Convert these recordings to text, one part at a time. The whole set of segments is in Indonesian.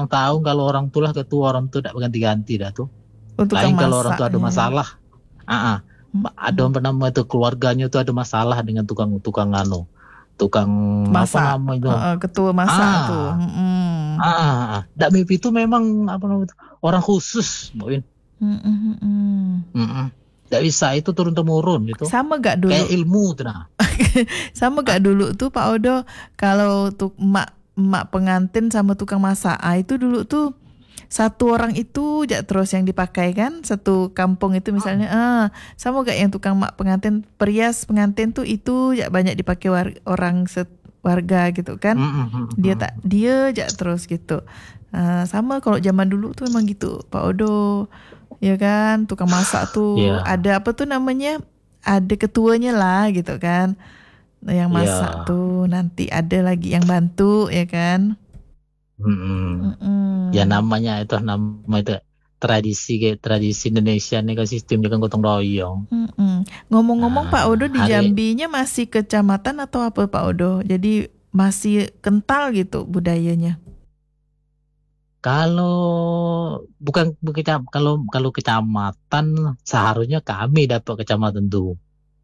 yang tahu kalau orang tua ketua, orang tua tidak ganti-ganti dah tuh. Untuk Lain tukang kalau orang tua ada masaknya. masalah, ada apa namanya itu keluarganya itu ada masalah dengan tukang tukang apa Masak. namanya itu. Ketua masak tuh. Dak Mimpi itu memang apa namanya itu, orang khusus, Mbak Win. Nggak bisa itu turun temurun gitu. Sama gak dulu? Kayak ilmu tuh nah. Sama gak dulu tuh Pak Odo, kalau emak pengantin sama tukang masak, itu dulu tuh satu orang itu ya terus yang dipakai kan, satu kampung itu misalnya. Sama gak yang tukang mak pengantin, perias pengantin tuh itu ya banyak dipakai orang warga gitu kan. Dia ya terus gitu. Sama kalau zaman dulu tuh emang gitu Pak Odo. Ya kan, tukang masak tuh ada apa tuh namanya? Ada ketuanya lah gitu kan. Yang masak tuh nanti ada lagi yang bantu ya kan. Ya nama itu tradisi Indonesia nih kan, sistemnya kan gotong royong. Ngomong-ngomong Pak Odo di Jambinya masih kecamatan atau apa Pak Odo? Jadi masih kental gitu budayanya. Kalau kalau kecamatan seharusnya kami dapat kecamatan tuh.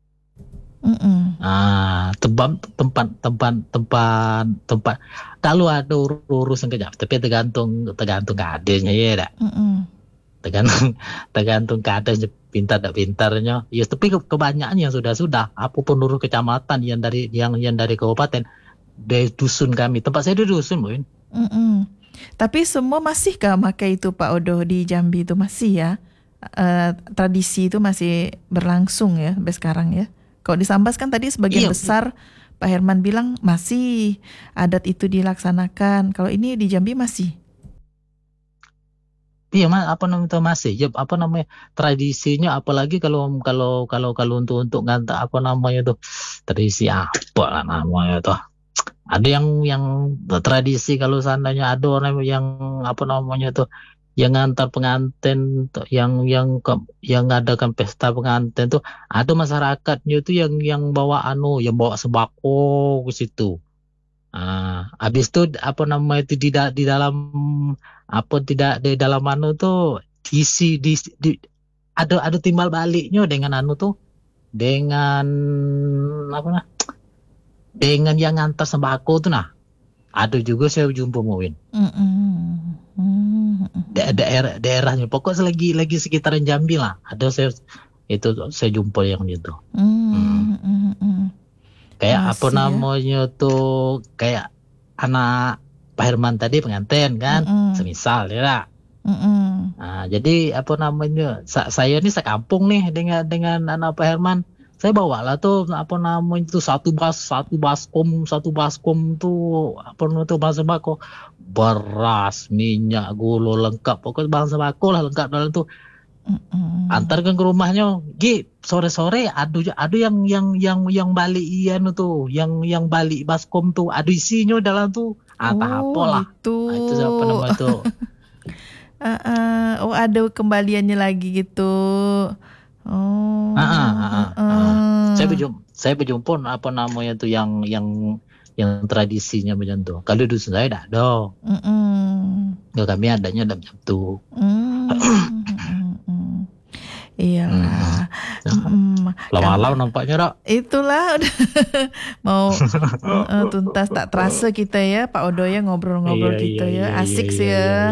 Tempat kalau ada urusan kecamatan, tapi tergantung kadernya ya, tergantung kadernya pintar tak pintarnya. Ya tapi kebanyakan yang sudah apapun urus kecamatan yang dari kabupaten, dari dusun kami, tempat saya di dusun, Bu. Tapi semua masih kah pakai itu Pak Odo di Jambi itu masih ya? Tradisi itu masih berlangsung ya sampai sekarang ya? Kalau di Sambas kan tadi sebagian besar Pak Herman bilang masih adat itu dilaksanakan. Kalau ini di Jambi masih? Iya, masih. Ya, tradisinya, apalagi kalau untuk ngantar tuh tradisi apa lah namanya tuh. Ada yang tradisi kalau seandainya ada orang yang tuh yang ngantar pengantin tuh, yang ngadakan pesta pengantin tuh, ada masyarakatnya tuh yang bawa yang bawa sembako ke situ. Habis itu itu di dalam tidak di dalam tuh diisi ada timbal baliknya dengan tuh dengan dengan yang ngantar sembako tuh nah. Ada juga saya jumpa Mowin. Daerahnya pokok lagi sekitaran Jambi lah. Ada saya jumpa yang itu. Kayak apa namanya tuh, kayak anak Pak Herman tadi pengantin kan, semisal ya. Jadi apa namanya, saya ini sekampung nih dengan anak Pak Herman. Saya bawa lah tuh satu baskom tuh bahan sembako, beras, minyak, gula lengkap, pokoknya bahan sembako lah lengkap dalam tuh. Antarkan ke rumahnya, sore-sore ada yang balik tuh, yang balik baskom tuh, ada isinya dalam tuh. Apalah. Gitu. Itu apa namanya tuh? Ada kembaliannya lagi gitu. Saya berjumpa apa namanya tuh yang tradisinya macam tuh. Kalau dusun saya tidak ada. Kami adanya macam tuh. Iyalah. Lama-lama nampaknya dak. Itulah udah mau tuntas tak terasa kita ya Pak Odo ya, ngobrol-ngobrol kita ya. Asik sih ya.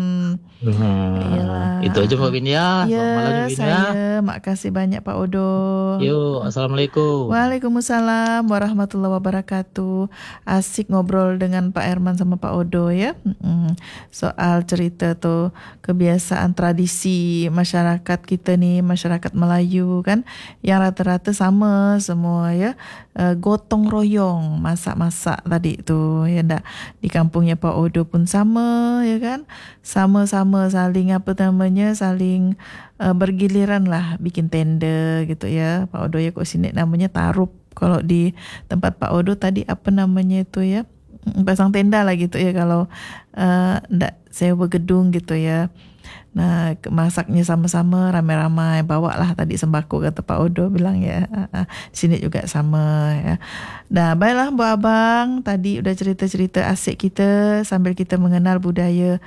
Itu aja Mbak Win ya. Saya makasih banyak Pak Odo. Yuk, assalamualaikum. Waalaikumsalam warahmatullahi wabarakatuh. Asik ngobrol dengan Pak Herman sama Pak Odo ya. Soal cerita tuh kebiasaan tradisi masyarakat kita nih, masyarakat Melayu kan, yang rata-rata sama semua ya. Gotong royong masak-masak tadi tuh ya ndak. Di kampungnya Pak Odo pun sama ya kan. Sama-sama saling saling bergiliran lah bikin tenda gitu ya. Pak Odo ya kok sini namanya tarup. Kalau di tempat Pak Odo tadi apa namanya itu ya, pasang tenda lah gitu ya kalau ndak sewa gedung gitu ya. Nah, masaknya sama-sama ramai-ramai, bawa lah tadi sembako kata Pak Odo bilang ya. Sini juga sama ya. Nah, baiklah Bu Abang, tadi udah cerita-cerita asik kita sambil kita mengenal budaya